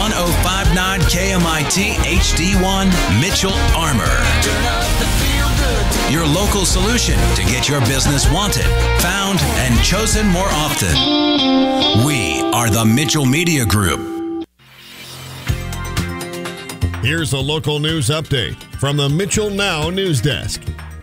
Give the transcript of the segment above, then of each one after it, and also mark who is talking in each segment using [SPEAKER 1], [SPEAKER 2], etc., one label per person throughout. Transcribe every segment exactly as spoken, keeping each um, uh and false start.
[SPEAKER 1] one oh five point nine K M I T H D one, Mitchell Armor. Your local solution to get your business wanted, found, and chosen more often. We are the Mitchell Media Group.
[SPEAKER 2] Here's a local news update from the Mitchell Now News Desk.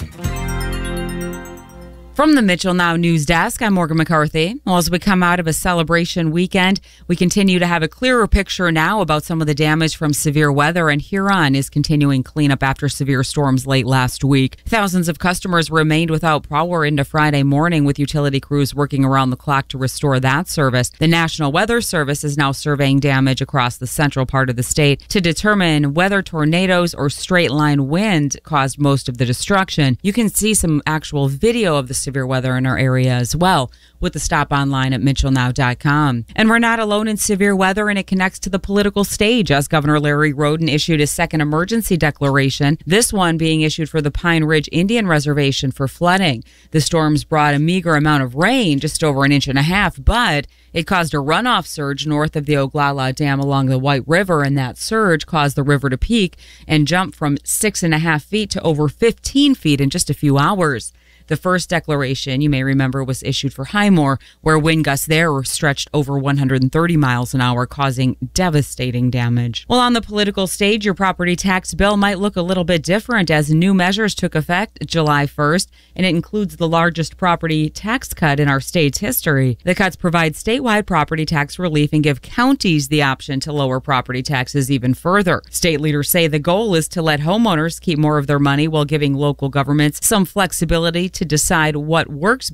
[SPEAKER 3] From the Mitchell Now News Desk, I'm Morgan McCarthy. Well, as we come out of a celebration weekend, we continue to have a clearer picture now about some of the damage from severe weather, and Huron is continuing cleanup after severe storms late last week. Thousands of customers remained without power into Friday morning, with utility crews working around the clock to restore that service. The National Weather Service is now surveying damage across the central part of the state to determine whether tornadoes or straight-line wind caused most of the destruction. You can see some actual video of the severe weather in our area as well with the stop online at mitchell now dot com. And we're not alone in severe weather, and it connects to the political stage as Governor Larry Roden issued his second emergency declaration, this one being issued for the Pine Ridge Indian Reservation for flooding. The storms brought a meager amount of rain, just over an inch and a half, but it caused a runoff surge north of the Oglala Dam along the White River, and that surge caused the river to peak and jump from six and a half feet to over fifteen feet in just a few hours. The first declaration, you may remember, was issued for Highmore, where wind gusts there were stretched over one hundred thirty miles an hour, causing devastating damage. Well, on the political stage, your property tax bill might look a little bit different as new measures took effect July first, and it includes the largest property tax cut in our state's history. The cuts provide statewide property tax relief and give counties the option to lower property taxes even further. State leaders say the goal is to let homeowners keep more of their money while giving local governments some flexibility to decide what works